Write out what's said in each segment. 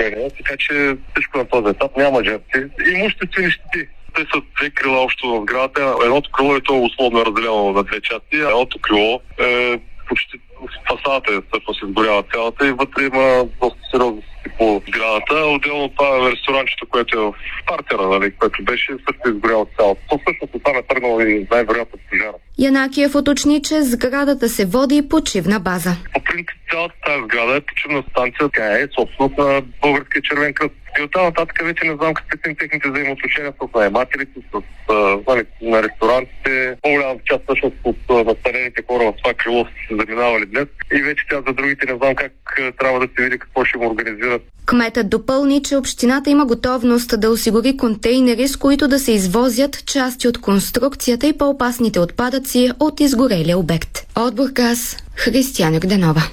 изгорения, така че всичко на този етап няма жертви. Имуществени щети. Те са две крила общо в сградата. Едното крило е то условно разделено на две части, а едното крило е почти фасадата всъщност изгорява цялата и вътре има доста сериозно по сградата. Отделно това е ресторанчето, което е в партера, нали, което беше също изгоряло цялото. То всъщност оттам е тръгнало и най-вероятно пожара. Янакиев уточни, че сградата се води почивна база. По принцип цялата тази сграда е почивна станция, тя е собственост на Българския червен кръст. И оттам нататък вече не знам какви са техните взаимоотношения с наемателите, на ресторантите. По-голяма част всъщност от настанените хора в това крило са заминавали днес. И вече тя за другите не знам как трябва да се види какво ще му организират. Кметът допълни, че общината има готовност да осигури контейнери, с които да се извозят части от конструкцията и по-опасните отпадъци от изгорелия обект. От Бургас, Християна Гданова.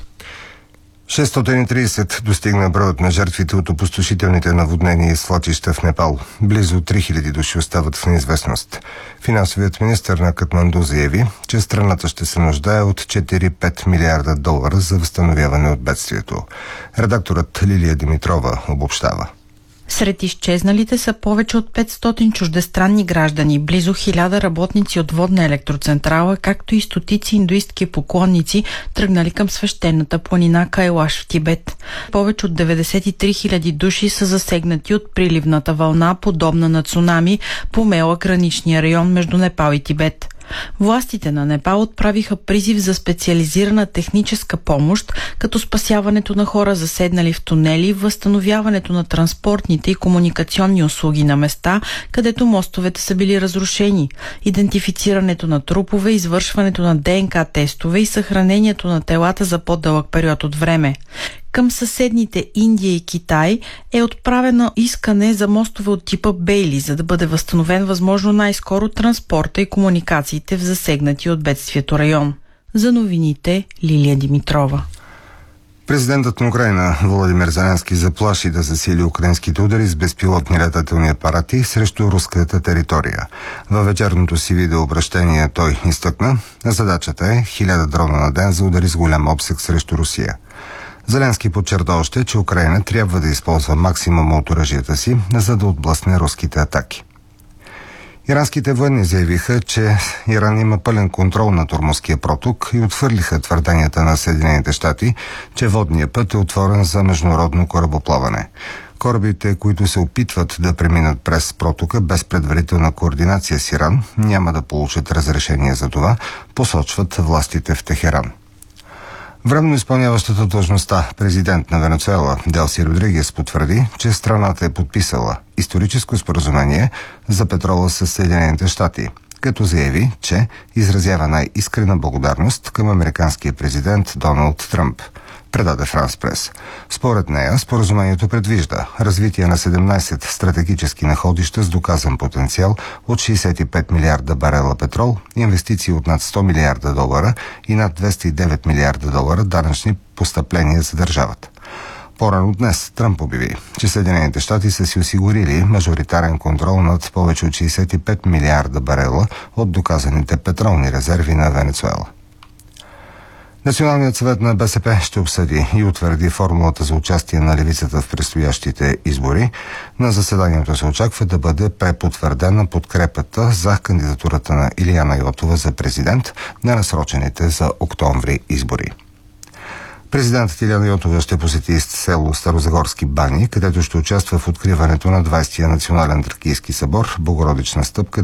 630 достигна броят на жертвите от опустошителните наводнения и свлачища в Непал. Близо 3000 души остават в неизвестност. Финансовият министър на Катманду заяви, че страната ще се нуждае от 4-5 милиарда долара за възстановяване от бедствието. Редакторът Лилия Димитрова обобщава. Сред изчезналите са повече от 500 чуждестранни граждани, близо 1000 работници от водна електроцентрала, както и стотици индуистки поклонници, тръгнали към свещената планина Кайлаш в Тибет. Повече от 93 000 души са засегнати от приливната вълна, подобна на цунами, помела граничния район между Непал и Тибет. Властите на Непал отправиха призив за специализирана техническа помощ, като спасяването на хора заседнали в тунели, възстановяването на транспортните и комуникационни услуги на места, където мостовете са били разрушени, идентифицирането на трупове, извършването на ДНК тестове и съхранението на телата за по-дълъг период от време. Към съседните Индия и Китай е отправено искане за мостове от типа Бейли, за да бъде възстановен възможно най-скоро транспорта и комуникациите в засегнати от бедствието район. За новините Лилия Димитрова. Президентът на Украйна Володимир Зеленски заплаши да засили украинските удари с безпилотни летателни апарати срещу руската територия. Във вечерното си видеообращение той изтъкна, задачата е 1000 дрона на ден за удари с голям обсег срещу Русия. Зеленски подчерта още, че Украйна трябва да използва максимум от оръжията си, за да отблъсне руските атаки. Иранските военни заявиха, че Иран има пълен контрол на Ормузския проток и отхвърлиха твърденията на Съединените щати, че водният път е отворен за международно корабоплаване. Корабите, които се опитват да преминат през протока без предварителна координация с Иран, няма да получат разрешение за това, посочват властите в Техеран. Временно изпълняващата длъжността президент на Венецуела Делси Родригес потвърди, че страната е подписала историческо споразумение за петрола с Съединените щати, като заяви, че изразява най-искрена благодарност към американския президент Доналд Тръмп, предаде Франс Прес. Според нея, споразумението предвижда развитие на 17 стратегически находища с доказан потенциал от 65 милиарда барела петрол, инвестиции от над 100 милиарда долара и над 209 милиарда долара данъчни постъпления за държавата. По-рано днес Тръмп обяви, че Съединените щати са си осигурили мажоритарен контрол над повече от 65 милиарда барела от доказаните петролни резерви на Венецуела. Националният съвет на БСП ще обсъди и утвърди формулата за участие на левицата в предстоящите избори. На заседанието се очаква да бъде препотвърдена подкрепата за кандидатурата на Илияна Йотова за президент на насрочените за октомври избори. Президентът Илияна Йотова ще посети село Старозагорски бани, където ще участва в откриването на 20-я национален тракийски събор Богородична стъпка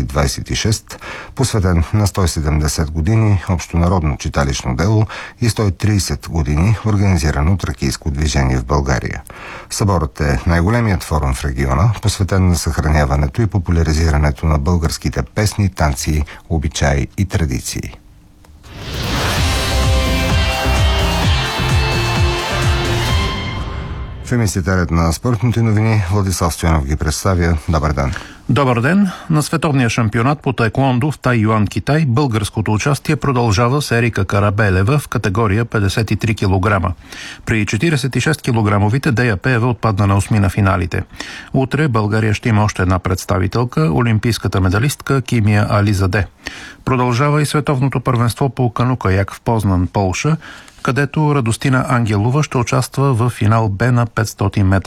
2026, посветен на 170 години общонародно читалищно дело и 130 години организирано тракийско движение в България. Съборът е най-големият форум в региона, посветен на съхраняването и популяризирането на българските песни, танци, обичаи и традиции. В емисията Ред на спортните новини Владислав Стоянов ги представя. Добър ден! Добър ден! На световния шампионат по таеквондо в Тайюан, Китай, българското участие продължава с Ерика Карабелева в категория 53 кг. При 46 килограмовите Дея Пеева отпадна на осми на финалите. Утре България ще има още една представителка, олимпийската медалистка Кимия Ализаде. Продължава и световното първенство по кану-каяк в Познан, Полша, където Радостина Ангелова ще участва в финал Б на 500 метра